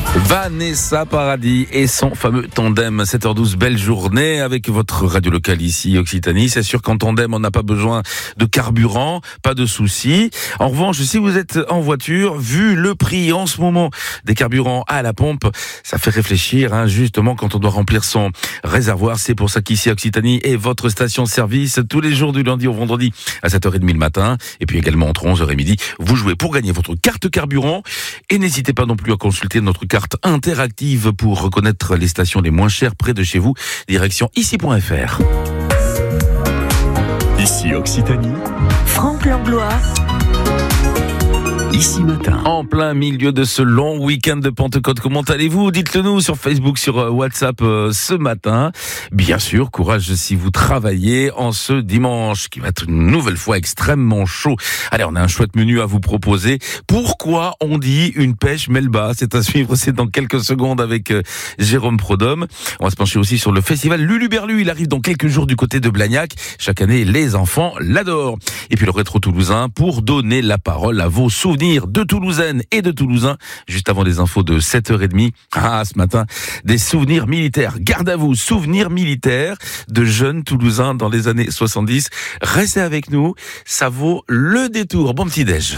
Vanessa Paradis et son fameux tandem. 7h12, belle journée avec votre radio locale ici, Occitanie. C'est sûr qu'en tandem, on n'a pas besoin de carburant, pas de soucis. En revanche, si vous êtes en voiture, vu le prix en ce moment des carburants à la pompe, ça fait réfléchir, justement, quand on doit remplir son réservoir. C'est pour ça qu'ici, Occitanie est votre station-service tous les jours du lundi au vendredi à 7h30 le matin. Et puis également entre 11h et midi, vous jouez pour gagner votre carte carburant. Et n'hésitez pas non plus à consulter notre carte interactive pour reconnaître les stations les moins chères près de chez vous. Direction ici.fr. Ici Occitanie. Franck Langlois. Ici matin. En plein milieu de ce long week-end de Pentecôte, comment allez-vous? Dites-le nous sur Facebook, sur WhatsApp ce matin. Bien sûr, courage si vous travaillez en ce dimanche qui va être une nouvelle fois extrêmement chaud. Allez, on a un chouette menu à vous proposer. Pourquoi on dit une pêche Melba? C'est à suivre, c'est dans quelques secondes avec Jérôme Prodhomme. On va se pencher aussi sur le festival Luluberlu. Il arrive dans quelques jours du côté de Blagnac. Chaque année, les enfants l'adorent. Et puis le rétro toulousain pour donner la parole à vos souvenirs de Toulousaines et de Toulousains, juste avant les infos de 7h30. Ce matin, des souvenirs militaires. Garde à vous, souvenirs militaires de jeunes Toulousains dans les années 70. Restez avec nous, ça vaut le détour. Bon petit déj.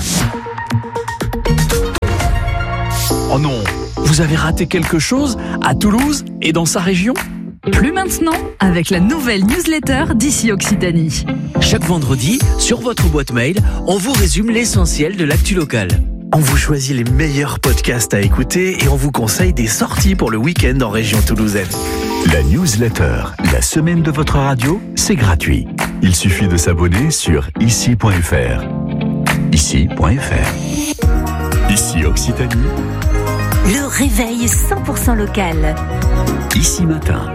Oh non, vous avez raté quelque chose à Toulouse et dans sa région ? Plus maintenant, avec la nouvelle newsletter d'ici Occitanie. Chaque vendredi, sur votre boîte mail, on vous résume l'essentiel de l'actu locale. On vous choisit les meilleurs podcasts à écouter et on vous conseille des sorties pour le week-end en région toulousaine. La newsletter, la semaine de votre radio, c'est gratuit. Il suffit de s'abonner sur ici.fr. Ici.fr. Ici Occitanie. Le réveil 100% local. Ici matin.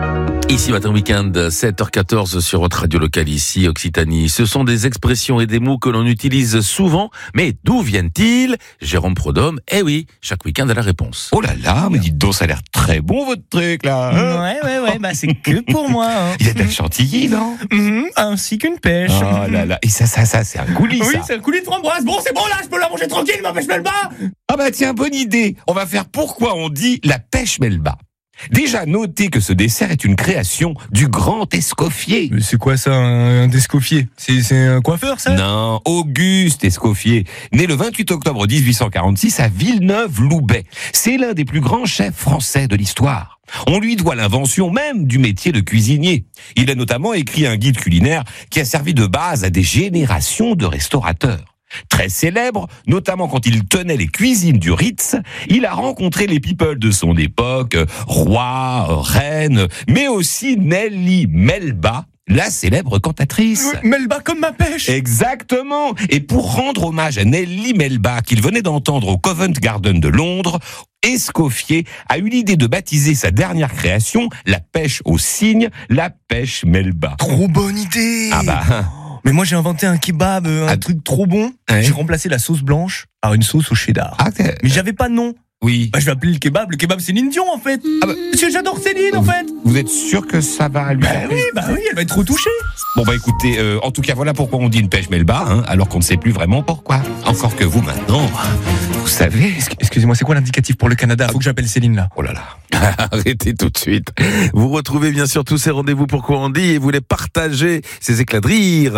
Ici matin week-end, 7h14 sur votre radio locale ici, Occitanie. Ce sont des expressions et des mots que l'on utilise souvent, mais d'où viennent-ils? Jérôme Prodhomme, oui, chaque week-end a la réponse. Oh là là, mais dites donc, ça a l'air très bon votre truc là. Ouais, c'est que pour moi. Il y a de la chantilly, non? Ainsi qu'une pêche. Oh là là, et ça, c'est un coulis, Oui, ça. c'est un coulis de framboise. Bon, c'est bon là, je peux la manger tranquille, ma pêche Melba. Ah bah tiens, bonne idée. On va faire pourquoi on dit la pêche Melba. Déjà, notez que ce dessert est une création du grand Escoffier. Mais c'est quoi ça, un Escoffier? C'est un coiffeur, ça? Non, Auguste Escoffier, né le 28 octobre 1846 à Villeneuve-Loubet. C'est l'un des plus grands chefs français de l'histoire. On lui doit l'invention même du métier de cuisinier. Il a notamment écrit un guide culinaire qui a servi de base à des générations de restaurateurs. Très célèbre, notamment quand il tenait les cuisines du Ritz, il a rencontré les people de son époque, rois, reines, mais aussi Nelly Melba, la célèbre cantatrice. Melba comme ma pêche. Exactement. Et pour rendre hommage à Nelly Melba, qu'il venait d'entendre au Covent Garden de Londres, Escoffier a eu l'idée de baptiser sa dernière création, la pêche au cygne, la pêche Melba. Trop bonne idée. Ah bah... Mais moi j'ai inventé un kebab, un truc trop bon. Ouais. J'ai remplacé la sauce blanche par une sauce au cheddar. Mais j'avais pas de nom. Oui. Bah je vais appeler le kebab Céline Dion en fait. Parce que j'adore Céline en fait. Vous êtes sûr que ça va lui Oui, elle va être trop touchée. Bon bah écoutez, en tout cas voilà pourquoi on dit une pêche Melba, alors qu'on ne sait plus vraiment pourquoi. Encore que vous maintenant, vous savez... Excusez-moi, c'est quoi l'indicatif pour le Canada? Faut que j'appelle Céline là. Oh là là. Arrêtez tout de suite. Vous retrouvez bien sûr tous ces rendez-vous Pourquoi on dit et vous les partagez, ces éclats de rire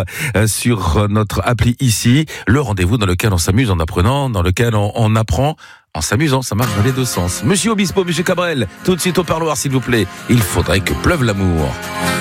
sur notre appli ici. Le rendez-vous dans lequel on s'amuse en apprenant, dans lequel on apprend en s'amusant. Ça marche dans les deux sens. Monsieur Obispo, Monsieur Cabrel, tout de suite au parloir s'il vous plaît. Il faudrait que pleuve l'amour.